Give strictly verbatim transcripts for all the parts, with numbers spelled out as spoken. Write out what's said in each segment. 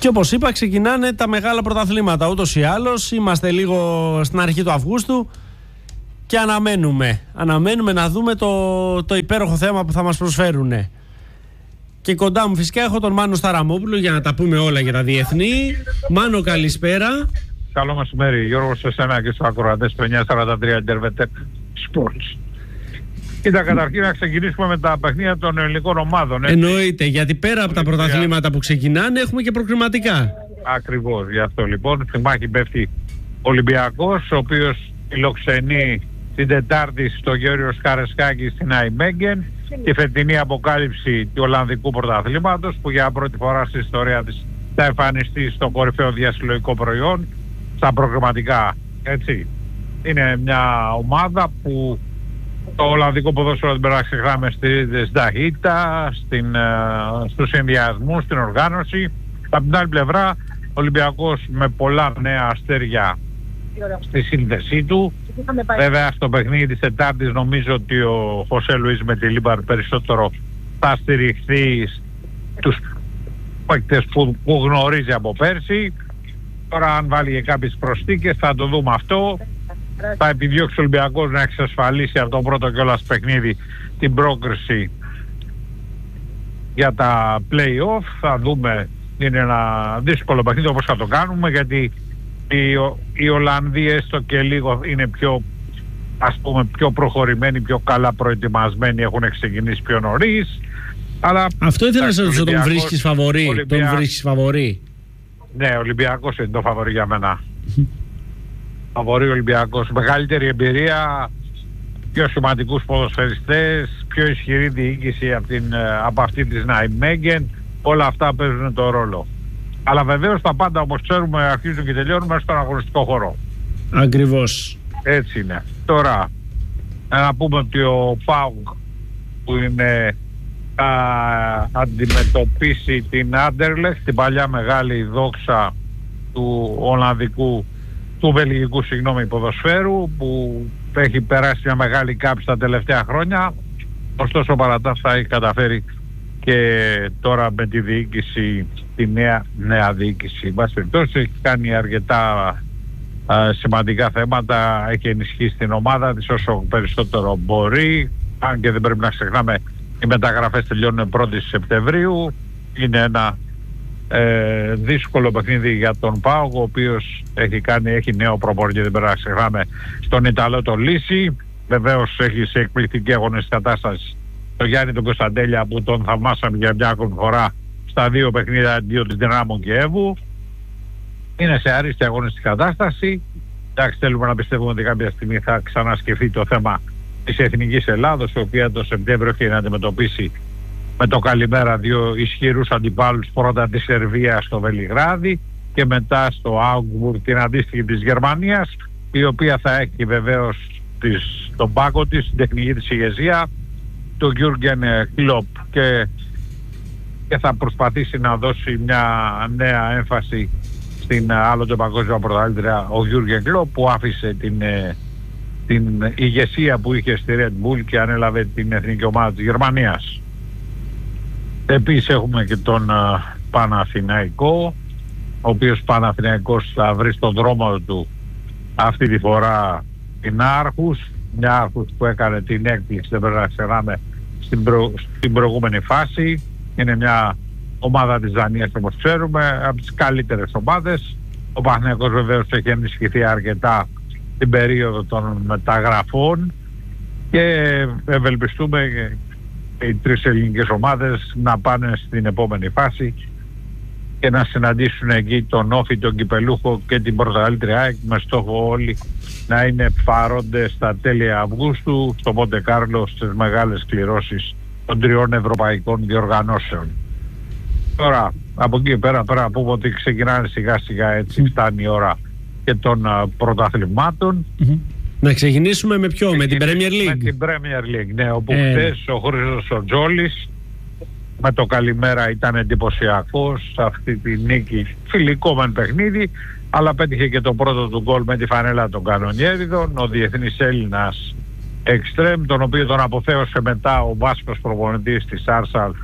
Και όπως είπα, ξεκινάνε τα μεγάλα πρωταθλήματα. Ούτως ή άλλως, είμαστε λίγο στην αρχή του Αυγούστου και αναμένουμε. Αναμένουμε να δούμε το, το υπέροχο θέμα που θα μας προσφέρουν. Και κοντά μου φυσικά έχω τον Μάνο Σταραμόπουλο για να τα πούμε όλα για τα διεθνή. Μάνο, καλησπέρα. Καλό μεσημέρι, Γιώργο, σε εσένα και στους ακροατές του εννιακόσια σαράντα τρία Intervetet Sports. Κοίτα, καταρχήν να ξεκινήσουμε με τα παιχνίδια των ελληνικών ομάδων. Έτσι. Εννοείται, γιατί πέρα από τα πρωταθλήματα που ξεκινάνε έχουμε και προκριματικά. Ακριβώς, γι' αυτό λοιπόν. Στη μάχη πέφτει ο Ολυμπιακός, ο οποίος φιλοξενεί την Τετάρτη στο Γεώργιος Καρεσκάκη στην Αϊμέγγεν τη φετινή αποκάλυψη του Ολλανδικού πρωταθλήματος, που για πρώτη φορά στην ιστορία της θα εμφανιστεί στο κορυφαίο διασυλλογικό προϊόν στα προκριματικά. Έτσι. Είναι μια ομάδα που το Ολλανδικό ποδόσφαιρο δεν πρέπει να ξεχνάμε, στηρίζεται στην ταχύτητα, στην, uh, στους συνδυασμούς, στην οργάνωση. Από την άλλη πλευρά, ο Ολυμπιακός με πολλά νέα αστέρια στη σύνδεσή του. Βέβαια στο παιχνίδι της Τετάρτης νομίζω ότι ο Χωσέ Λουίς με τη Λίμπαρ περισσότερο θα στηριχθεί τους παίκτες που, που γνωρίζει από πέρσι. Τώρα αν βάλει και κάποιες προσθήκες θα το δούμε αυτό. Θα επιδιώξει ο Ολυμπιακός να εξασφαλίσει από το πρώτο κιόλας παιχνίδι την πρόκριση για τα play-off. Θα δούμε, είναι ένα δύσκολο παιχνίδι όπως θα το κάνουμε, γιατί οι, οι Ολλανδοί έστω και λίγο είναι πιο, ας πούμε, πιο προχωρημένοι, πιο καλά προετοιμασμένοι, έχουν ξεκινήσει πιο νωρίς. Αλλά αυτό ήθελα να σας ρωτήσω, τον βρίσκεις φαβορί? Ολυμπιακός, τον βρίσκεις φαβορί? Ναι, ο Ολυμπιακός είναι το φαβορί για μένα. Φαβορί Ολυμπιακός, μεγαλύτερη εμπειρία, πιο σημαντικούς ποδοσφαιριστές, πιο ισχυρή διοίκηση από, την, από αυτή της Ναϊμέγγεν, όλα αυτά παίζουν το ρόλο. Αλλά βεβαίως τα πάντα, όπως ξέρουμε, αρχίζουν και τελειώνουν μέσα στον αγωνιστικό χώρο. Ακριβώς. Έτσι είναι. Τώρα, να πούμε ότι ο ΠΑΟΚ που είναι, θα αντιμετωπίσει την Άντερλεχτ, την παλιά μεγάλη δόξα του Ολλανδικού, του Βελγικού συγγνώμη ποδοσφαίρου, που έχει περάσει μια μεγάλη κάψη τα τελευταία χρόνια. Ωστόσο παρά τα αυτά έχει καταφέρει και τώρα με τη διοίκηση, τη νέα, νέα διοίκηση, μπας περιπτώσει, έχει κάνει αρκετά α, σημαντικά θέματα, έχει ενισχύσει την ομάδα της όσο περισσότερο μπορεί, αν και δεν πρέπει να ξεχνάμε οι μεταγραφές τελειώνουν πρώτη Σεπτεμβρίου. Είναι ένα ε, δύσκολο παιχνίδι για τον ΠΑΟΚ, ο οποίος έχει κάνει, έχει νέο προπονητή, δεν πρέπει να ξεχνάμε, στον Ιταλό τον Λύση. Βεβαίως έχει σε εκπληκτική αγωνιστική κατάσταση το Γιάννη τον Κωνσταντέλια, που τον θαυμάσαμε για μια ακόμη φορά στα δύο παιχνίδια αντίον της Δυνάμων Κιέβου. Είναι σε αρίστη αγωνιστική κατάσταση. Εντάξει, θέλουμε να πιστεύουμε ότι κάποια στιγμή θα ξανασκεφτεί το θέμα της Εθνικής Ελλάδος, η οποία το Σεπτέμβριο έχει να αντιμετωπίσει με το καλημέρα δύο ισχυρούς αντιπάλους, πρώτα τη Σερβία στο Βελιγράδι και μετά στο Augsburg την αντίστοιχη της Γερμανίας, η οποία θα έχει βεβαίως της, τον πάγκο της, την τεχνική της ηγεσία, του Γιούργεν Κλοπ, και, και θα προσπαθήσει να δώσει μια νέα έμφαση στην άλλοτε παγκόσμια πρωταθλήτρια ο Γιούργεν Κλοπ, που άφησε την, την ηγεσία που είχε στη Red Bull και ανέλαβε την εθνική ομάδα της Γερμανίας. Επίσης έχουμε και τον Παναθηναϊκό, ο οποίος Παναθηναϊκός θα βρει στον δρόμο του αυτή τη φορά την Άρχους, μια Άρχους που έκανε την έκπληξη, δεν πρέπει να ξεχνάμε, στην, προ... στην προηγούμενη φάση. Είναι μια ομάδα της Δανίας, όπως ξέρουμε, από τις καλύτερες ομάδες. Ο Παναθηναϊκός βεβαίως έχει ενισχυθεί αρκετά την περίοδο των μεταγραφών και ευελπιστούμε οι τρεις ελληνικές ομάδες να πάνε στην επόμενη φάση και να συναντήσουν εκεί τον Όφη, τον Κυπελούχο και την πρωταθλήτρια ΑΕΚ, με στόχο όλοι να είναι παρόντες στα τέλη Αυγούστου στο Μοντε Κάρλο στις μεγάλες κληρώσεις των τριών ευρωπαϊκών διοργανώσεων. Τώρα από εκεί πέρα πέρα να πούμε ότι ξεκινάνε σιγά σιγά, έτσι φτάνει η ώρα και των uh, πρωταθλημάτων. Mm-hmm. Να ξεκινήσουμε με ποιο, με την Premier League? Με την Premier League, ναι, όπου ε... χθες ο Χρήστος ο Τζόλης με το καλημέρα ήταν εντυπωσιακός σε αυτή τη νίκη, φιλικό μεν παιχνίδι, αλλά πέτυχε και το πρώτο του γκολ με τη φανέλα των κανονιέριδων, ο διεθνής Έλληνας εξτρέμ, τον οποίο τον αποθέωσε μετά ο Βάσκος προπονητής της Άρσαλ,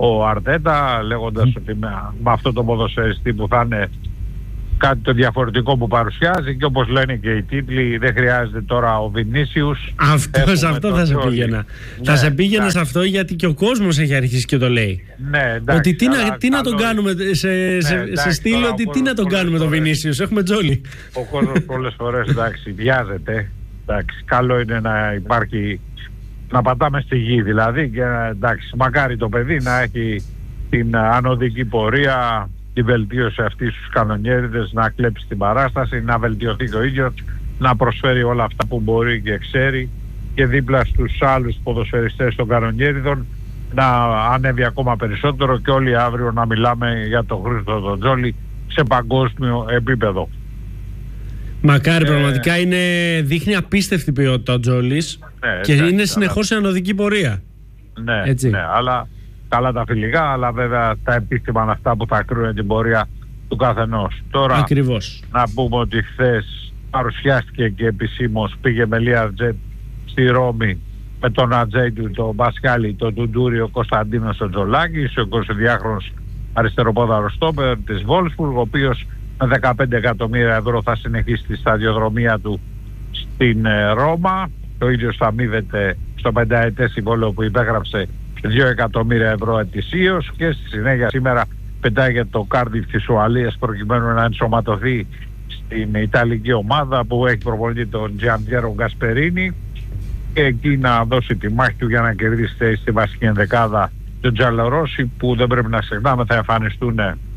ο Αρτέτα, λέγοντας mm. ότι με, με αυτό το ποδοσφαιριστή που θα είναι κάτι το διαφορετικό που παρουσιάζει, και όπως λένε και οι τίτλοι, δεν χρειάζεται τώρα ο Βινίσιους. Αυτό, σε αυτό θα σε πήγαινα. Ναι, θα σε πήγαινα σε αυτό, γιατί και ο κόσμος έχει αρχίσει και το λέει. Ναι, εντάξει, ότι τι, να, τι να τον κάνουμε σε, ναι, σε, εντάξει, σε στήλο, ότι τι να τον κάνουμε τον Βινίσιους, έχουμε τζόλι. Ο κόσμος πολλές φορές, εντάξει, βιάζεται. Εντάξει, καλό είναι να υπάρχει, να πατάμε στη γη δηλαδή, και εντάξει, μακάρι το παιδί να έχει την ανωδική πορεία, τη βελτίωση αυτή στους κανονιέριδες, να κλέψει την παράσταση, να βελτιωθεί και ο ίδιος, να προσφέρει όλα αυτά που μπορεί και ξέρει, και δίπλα στους άλλους ποδοσφαιριστές των κανονιέριδων να ανέβει ακόμα περισσότερο, και όλοι αύριο να μιλάμε για τον Χρήστο τον Τζόλι σε παγκόσμιο επίπεδο. Μακάρι, ε, πραγματικά είναι, δείχνει απίστευτη ποιότητα ο Τζόλις, ναι, και εντάξει, είναι συνεχώς σε ανωδική πορεία. Ναι, έτσι. Ναι, αλλά καλά τα φιλικά, αλλά βέβαια τα επίστημα είναι αυτά που θα κρύβουν την πορεία του καθενός. Τώρα, ακριβώς, να πούμε ότι χθες παρουσιάστηκε και επισήμως, πήγε με Learjet στη Ρώμη με τον ατζέι του, τον Μπασκάλι, τον Τουντούριο Κωνσταντίνος ο Τζολάκης, ο εικοσιδυάχρονος αριστεροπόδαρος στόπερ της Βόλσμπουργκ, ο οποίος με δεκαπέντε εκατομμύρια ευρώ θα συνεχίσει τη σταδιοδρομία του στην Ρώμα. Το ίδιο θα αμείβεται στο πενταετές συμβόλαιο που υπέγραψε δύο εκατομμύρια ευρώ ετησίως, και στη συνέχεια σήμερα πετάγεται το Κάρντιφ της Ουαλίας προκειμένου να ενσωματωθεί στην Ιταλική ομάδα που έχει προπονητή τον Τζιαντζέρο Γκασπερίνι, και εκεί να δώσει τη μάχη του για να κερδίσει θέση στη βασική ενδεκάδα τον Τζαλορόση, που δεν πρέπει να ξεχνάμε θα εμφανιστούν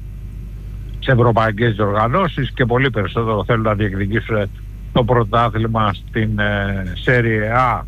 σε ευρωπαϊκές διοργανώσεις, και πολύ περισσότερο θέλουν να διεκδικήσουν το πρωτάθλημα στην Σέρια Α.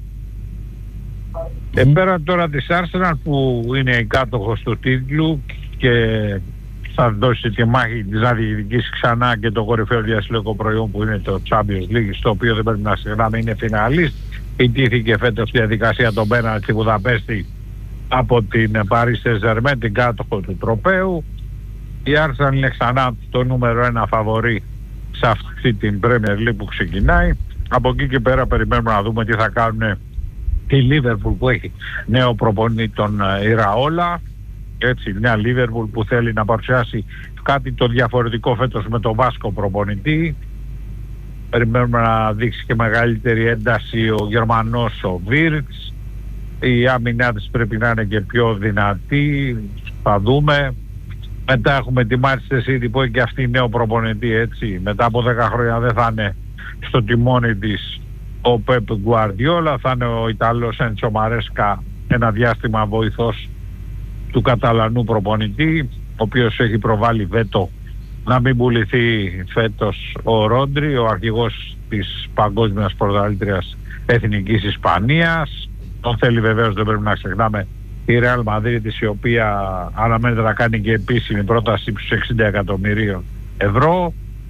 Mm. Πέραν τώρα της Arsenal, που είναι η κάτοχος του τίτλου και θα δώσει τη μάχη της να διεκδικήσει ξανά και το κορυφαίο διασυλλογικό προϊόν που είναι το Champions League, στο οποίο δεν πρέπει να ξεχνάμε είναι φιναλίστ. Ιτήθηκε φέτος στη διαδικασία των πέναλτι στη Βουδαπέστη από την Paris Saint-Germain, την κάτοχο του τροπαίου. Η Arsenal είναι ξανά το νούμερο ένα φαβορί σε αυτή την Premier League που ξεκινάει. Από εκεί και πέρα περιμένουμε να δούμε τι θα κάνουν η Liverpool, που έχει νέο προπονητή τον Ιραόλα. Έτσι, μια Liverpool που θέλει να παρουσιάσει κάτι το διαφορετικό φέτος με τον Βάσκο προπονητή. Περιμένουμε να δείξει και μεγαλύτερη ένταση ο Γερμανός ο Βίρτς. Η άμυνά της πρέπει να είναι και πιο δυνατή, θα δούμε. Μετά έχουμε τη Manchester City που έχει και αυτή νέο προπονητή, έτσι. Μετά από δέκα χρόνια δεν θα είναι στο τιμόνι της ο Πεπ Γκουαρδιόλα, θα είναι ο Ιταλός Έντσο Μαρέσκα ένα διάστημα βοηθός του Καταλανού προπονητή, ο οποίος έχει προβάλει βέτο να μην πουληθεί φέτος ο Ρόντρι, ο αρχηγός της παγκόσμιας πρωταθλήτριας Εθνικής Ισπανίας. Τον θέλει βεβαίως, δεν πρέπει να ξεχνάμε, η Real Madrid, η οποία αναμένεται να κάνει και επίσημη πρόταση στους εξήντα εκατομμυρίων ευρώ.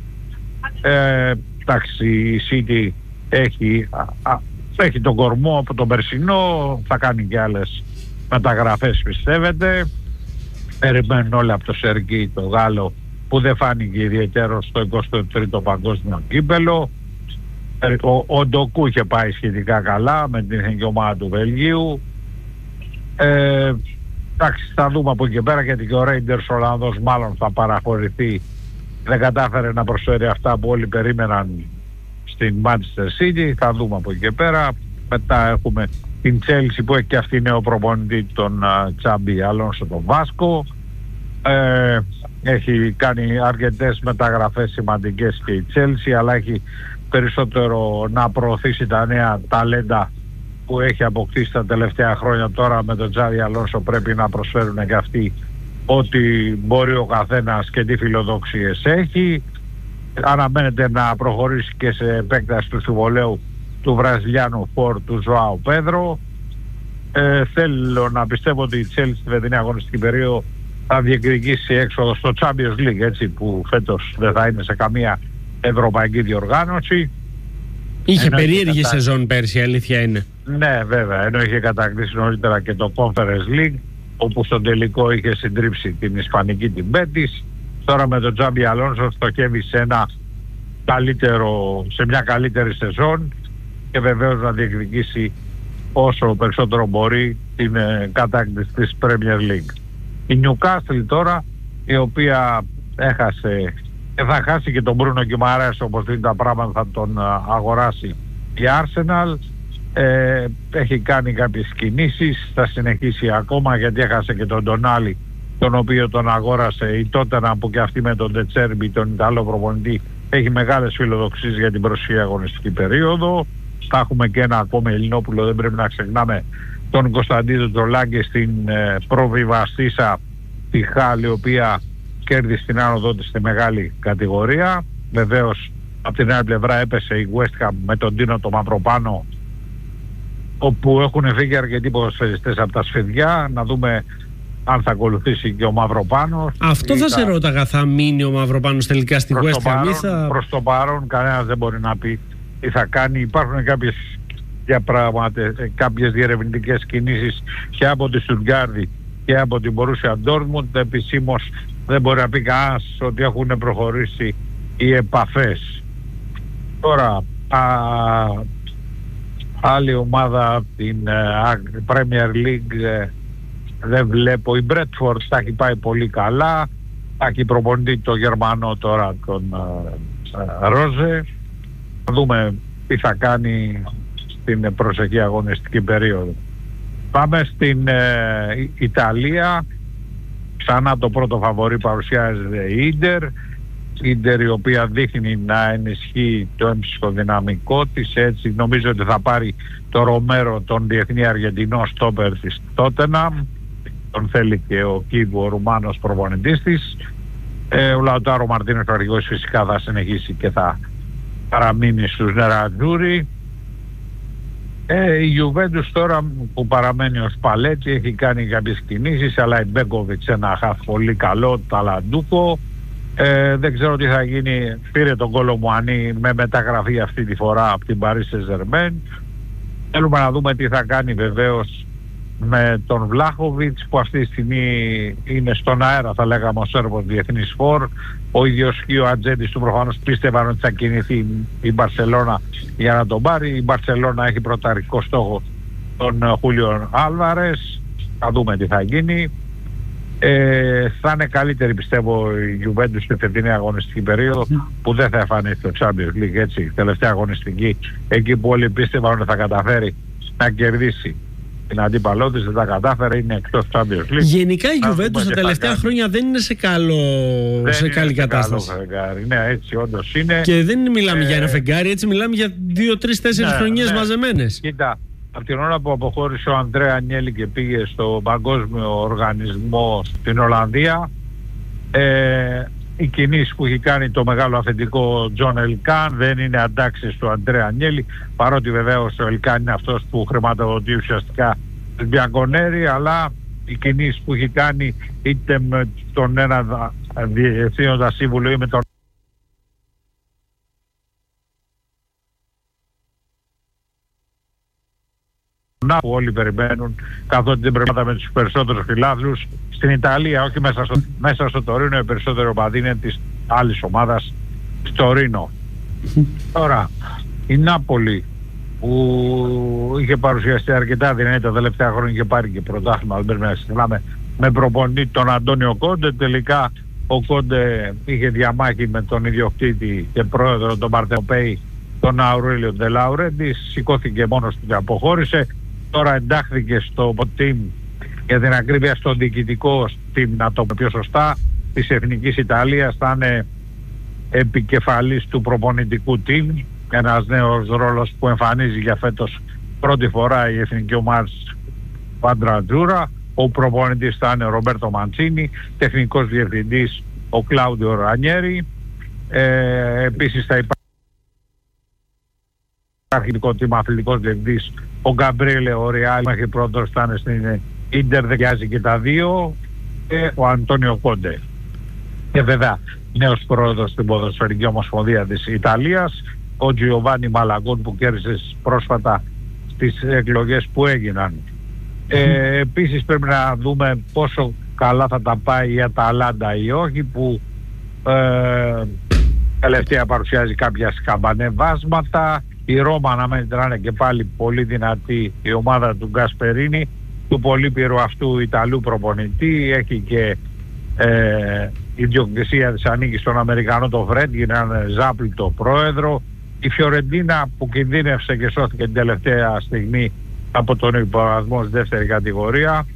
Ε, εντάξει, η City έχει, α, α, έχει τον κορμό από τον περσινό, θα κάνει και άλλες μεταγραφές πιστεύετε. Περιμένουν όλοι από το Σεργκί, το Γάλλο, που δεν φάνηκε ιδιαίτερο στο εικοστό τρίτο παγκόσμιο κύπελο. Ο, ο Ντοκού είχε πάει σχετικά καλά με την εθνική ομάδα του Βελγίου. Ε, εντάξει, θα δούμε από εκεί πέρα, γιατί και ο Ρέιντερς Ολλανδός μάλλον θα παραχωρηθεί. Δεν κατάφερε να προσφέρει αυτά που όλοι περίμεναν στην Manchester City. Θα δούμε από εκεί πέρα. Μετά έχουμε την Chelsea που έχει και αυτή νέο προπονητή, τον Τσάμπι Αλόνσο, τον Βάσκο. Ε, έχει κάνει αρκετές μεταγραφές σημαντικές και η Chelsea, αλλά έχει περισσότερο να προωθήσει τα νέα ταλέντα που έχει αποκτήσει τα τελευταία χρόνια. Τώρα με τον Τζάβι Αλόνσο πρέπει να προσφέρουν και αυτοί ό,τι μπορεί ο καθένας και τι φιλοδοξίες έχει. Αναμένεται να προχωρήσει και σε επέκταση του συμβολαίου του Βραζιλιάνου φορ του Ζωάου Πέδρο. Ε, θέλω να πιστεύω ότι η Chelsea στη φετινή αγωνιστική περίοδο θα διεκδικήσει έξοδο στο Champions League, έτσι, που φέτος δεν θα είναι σε καμία ευρωπαϊκή διοργάνωση. Είχε ενώ περίεργη κατα... σεζόν πέρσι, αλήθεια είναι. Ναι, βέβαια, ενώ είχε κατακτήσει νωρίτερα και το Conference League, όπου στον τελικό είχε συντρίψει την Ισπανική την Betis. Τώρα με τον Τζάμπι Αλόνσο στοχεύει σε, ένα καλύτερο, σε μια καλύτερη σεζόν και βεβαίως να διεκδικήσει όσο περισσότερο μπορεί την ε, κατάκτηση της Premier League. Η Newcastle τώρα, η οποία έχασε και θα χάσει και τον Μπρούνο Γκιμαρές, όπως δίνει τα πράγματα θα τον αγοράσει η Arsenal. Ε, έχει κάνει κάποιες κινήσεις, θα συνεχίσει ακόμα γιατί έχασε και τον Ντονάλι, τον οποίο τον αγόρασε η Τότεναμ, που και αυτή με τον Ντετσέρμπι, τον Ιταλό προπονητή, έχει μεγάλες φιλοδοξίες για την προσεχή αγωνιστική περίοδο. Θα έχουμε και ένα ακόμα Ελληνόπουλο, δεν πρέπει να ξεχνάμε, τον Κωνσταντίνο Τρολάγκη στην ε, προβιβαστήσα τη Χάλ, η οποία κέρδισε την άνοδό της στη μεγάλη κατηγορία. Βεβαίως από την άλλη πλευρά έπεσε η West Ham με τον Τίνο το Μαυροπάνο, όπου έχουν φύγει αρκετοί ποδοσφαιριστές από τα σφυδιά. Να δούμε αν θα ακολουθήσει και ο Μαυροπάνος. Αυτό θα, θα σε ρώταγα, θα μείνει ο Μαυροπάνος τελικά στη West Ham ή θα... Προς το παρόν κανένας δεν μπορεί να πει τι θα κάνει. Υπάρχουν κάποιες, για πράγματα, κάποιες διερευνητικές κινήσεις και από τη Στουτγκάρδη και από την Borussia Dortmund. Επισήμως δεν μπορεί να πει κανένας ότι έχουν προχωρήσει οι επαφές. Τώρα α, άλλη ομάδα την uh, Premier League uh, δεν βλέπω. Η Bradford θα έχει πάει πολύ καλά, θα έχει προπονητή το Γερμανό τώρα τον uh, Ρόζε. Θα δούμε τι θα κάνει στην προσεχή αγωνιστική περίοδο. Πάμε στην uh, Ιταλία. Ξανά το πρώτο φαβορί παρουσιάζεται η Ίντερ. Η Ίντερ, η οποία δείχνει να ενισχύει το εμψυχοδυναμικό της. Έτσι νομίζω ότι θα πάρει το Ρομέρο, τον διεθνή Αργεντινό στόπερ της Τότεναμ. Τον θέλει και ο Κίβου, ο Ρουμάνος προπονητής της. Ε, ο Λαουτάρο Μαρτίνες, ο αρχηγός, φυσικά θα συνεχίσει και θα παραμείνει στους νερατζούρι. Ε, η Γιουβέντους τώρα που παραμένει ως Παλέτσι έχει κάνει κάποιες κινήσεις, αλλά η Μπέγκοβιτς, ένα χαφ πολύ καλό, ταλαντούκο. Ε, δεν ξέρω τι θα γίνει. Πήρε τον Κολομουανί με μεταγραφή αυτή τη φορά από την Paris Saint-Germain. Θέλουμε να δούμε τι θα κάνει βεβαίως με τον Βλάχοβιτς, που αυτή τη στιγμή είναι στον αέρα, θα λέγαμε, ο Σέρβος διεθνής φορ. Ο ίδιος και ο ατζέντης του προφανώς πίστευαν ότι θα κινηθεί η Μπαρσελόνα για να τον πάρει. Η Μπαρσελόνα έχει πρωταρχικό στόχο τον Χούλιο Άλβαρες. Θα δούμε τι θα γίνει. Ε, θα είναι καλύτερη, πιστεύω, η Juventus στη φετινή αγωνιστική περίοδο, που δεν θα εμφανίσει το Champions League, έτσι, τελευταία αγωνιστική, εκεί που όλοι πίστευαν ότι θα καταφέρει να κερδίσει την αντίπαλό της, δεν τα κατάφερε, είναι εκτός Champions League. Γενικά η Juventus τα τελευταία χρόνια δεν είναι σε, καλό, δεν σε καλή είναι κατάσταση. Καλό φεγγάρι. Ναι, έτσι όντως είναι. Και δεν μιλάμε ε, για ένα φεγγάρι, έτσι μιλάμε για δύο, τρεις, τέσσερις ναι, χρονιές ναι. μαζεμένες. Κοίτα, από την ώρα που αποχώρησε ο Αντρέα Ανιέλη και πήγε στο Παγκόσμιο Οργανισμό στην Ολλανδία, ε, οι κινήσεις που έχει κάνει το μεγάλο αφεντικό Τζον Ελκάν δεν είναι αντάξεις του Αντρέα Ανιέλη, παρότι βεβαίως ο Ελκάν είναι αυτός που χρηματοδοτεί ουσιαστικά την Μπιανκονέρη, αλλά οι κινήσεις που έχει κάνει είτε με τον ένα διευθύνοντα σύμβουλο ή με τον που όλοι περιμένουν, καθότι δεν πρέπει να με τους περισσότερους φιλάθλους στην Ιταλία, όχι μέσα στο, μέσα στο Τωρίνο. Οι περισσότεροι οπαδοί είναι της άλλης ομάδας, στο Τωρίνο. Τώρα η Νάπολη, που είχε παρουσιαστεί αρκετά δυνατή τα τελευταία χρόνια και πάρει και πρωτάθλημα, δεν πρέπει να ξεχνάμε, με προπονητή τον Αντώνιο Κόντε. Τελικά ο Κόντε είχε διαμάχη με τον ιδιοκτήτη και πρόεδρο τον Παρτενοπέη, τον Αουρέλιο Ντελαουρέντη, σηκώθηκε μόνος του και αποχώρησε. Τώρα εντάχθηκε στο team, για την ακρίβεια στο διοικητικό team, να το πω πιο σωστά, της Εθνικής Ιταλίας. Θα είναι επικεφαλής του προπονητικού team, ένας νέος ρόλος που εμφανίζει για φέτος πρώτη φορά η εθνική ομάδα Παντρατζούρα. Ο προπονητής θα είναι ο Ρομπέρτο Μαντσίνι, τεχνικός διευθυντής ο Κλάουδιο Ρανιέρι. Ε, επίσης θα αρχικό τμήμα αθλητικός διευθυντής ο Γκαμπρίλε Οριάλ, μέχρι πρώτος θα είναι στην Ίντερ, δεκιάζει και τα δύο, και ο Αντώνιο Κόντε. Και βέβαια νέος πρόεδρος στην Ποδοσφαιρική Ομοσπονδία της Ιταλίας, ο Τζιοβάνι Μαλαγκόν, που κέρδισε πρόσφατα στις εκλογές που έγιναν. Ε, επίσης πρέπει να δούμε πόσο καλά θα τα πάει η Αταλάντα ή όχι, που ε, τελευταία παρουσιάζει κάποια σκαμπανεβάσματα. Η Ρώμα αναμένεται να είναι και πάλι πολύ δυνατή, η ομάδα του Γκασπερίνη. του πολύπειρου αυτού Ιταλού προπονητή. Έχει και ε, η ιδιοκτησία της ανήκει στον Αμερικανό τον Φρέντ, έναν ζάπλητο πρόεδρο. Η Φιωρεντίνα που κινδύνευσε και σώθηκε την τελευταία στιγμή από τον υποβασμό στη δεύτερη κατηγορία.